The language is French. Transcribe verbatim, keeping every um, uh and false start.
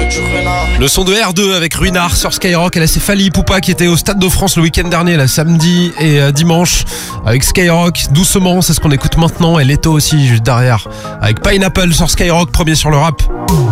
Le son de R deux avec Ruinard sur Skyrock. Et là c'est Fally Ipupa qui était au Stade de France le week-end dernier, là, samedi et euh, dimanche, avec Skyrock. Doucement, c'est ce qu'on écoute maintenant. Et Leto aussi juste derrière avec Pineapple sur Skyrock, premier sur le rap.